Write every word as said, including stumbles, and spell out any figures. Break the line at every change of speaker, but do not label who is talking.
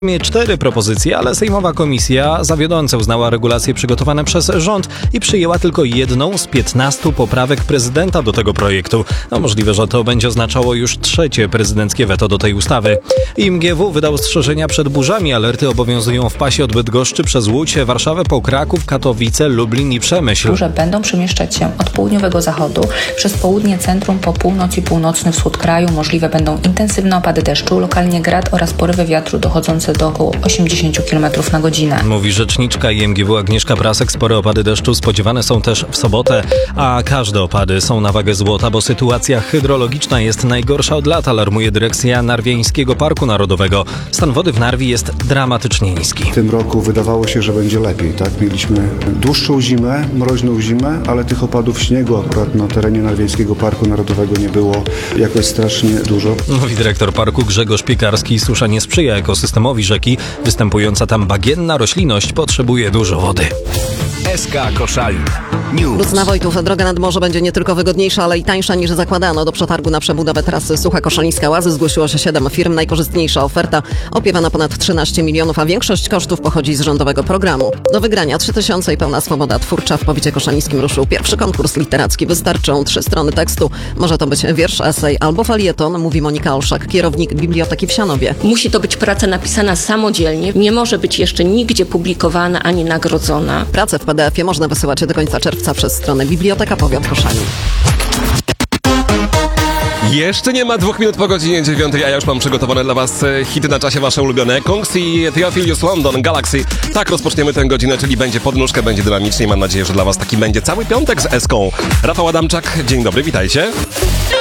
Mieć cztery propozycje, ale sejmowa komisja zawiodąco uznała regulacje przygotowane przez rząd i przyjęła tylko jedną z piętnastu poprawek prezydenta do tego projektu. No możliwe, że to będzie oznaczało już trzecie prezydenckie weto do tej ustawy. I M G W wydał ostrzeżenia przed burzami. Alerty obowiązują w pasie od Bydgoszczy przez Łódź, Warszawę po Kraków, Katowice, Lublin i Przemyśl.
Burze będą przemieszczać się od południowego zachodu przez południe centrum po północ i północny wschód kraju. Możliwe będą intensywne opady deszczu, lokalnie grad oraz porywy wiatru dochodzące do około osiemdziesiąt kilometrów na godzinę.
Mówi rzeczniczka I M G W Agnieszka Prasek. Spore opady deszczu spodziewane są też w sobotę, a każde opady są na wagę złota, bo sytuacja hydrologiczna jest najgorsza od lat, alarmuje dyrekcja Narwiańskiego Parku Narodowego. Stan wody w Narwi jest dramatycznie niski.
W tym roku wydawało się, że będzie lepiej, tak? Mieliśmy dłuższą zimę, mroźną zimę, ale tych opadów śniegu akurat na terenie Narwiańskiego Parku Narodowego nie było jakoś strasznie dużo.
Mówi dyrektor parku Grzegorz Piekarski. Susza nie sprzyja ekosystemowi rzeki. Występująca tam bagienna roślinność potrzebuje dużo wody.
S K Koszalin News.
Lucyna Wojtów. Droga nad morze będzie nie tylko wygodniejsza, ale i tańsza niż zakładano. Do przetargu na przebudowę trasy Sucha Koszalińska Łazy zgłosiło się siedem firm. Najkorzystniejsza oferta opiewa na ponad trzynaście milionów, a większość kosztów pochodzi z rządowego programu. Do wygrania trzy tysiące i pełna swoboda twórcza. W powiecie koszalińskim ruszył pierwszy konkurs literacki. Wystarczą trzy strony tekstu. Może to być wiersz, esej albo falieton, mówi Monika Olszak, kierownik Biblioteki w Sianowie.
Musi to być praca napisana samodzielnie. Nie może być jeszcze nigdzie publikowana ani nagrodzona.
Pracę w P D F-ie można wysyłać do końca czerwca przez stronę Biblioteka Powiat Koszalin.
Jeszcze nie ma dwóch minut po godzinie dziewiątej, a ja już mam przygotowane dla was hity na czasie wasze ulubione. Kongs i Theophilus London, Galaxy. Tak rozpoczniemy tę godzinę, czyli będzie podnóżkę, będzie dynamicznie. Mam nadzieję, że dla was taki będzie cały piątek z Eską. Rafał Adamczak, dzień dobry, witajcie.